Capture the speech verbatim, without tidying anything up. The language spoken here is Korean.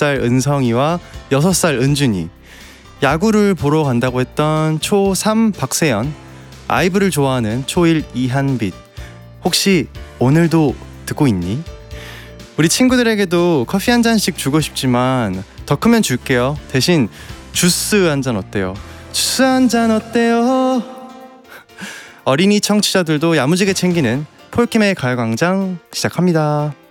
살 은성이와 여섯 살 은준이, 야구를 보러 간다고 했던 초삼 박세연, 아이브를 좋아하는 초일 이한빛. 혹시 오늘도 듣고 있니? 우리 친구들에게도 커피 한 잔씩 주고 싶지만 더 크면 줄게요. 대신 주스 한 잔 어때요? 주스 한 잔 어때요? 어린이 청취자들도 야무지게 챙기는 폴킴의 가요광장 시작합니다.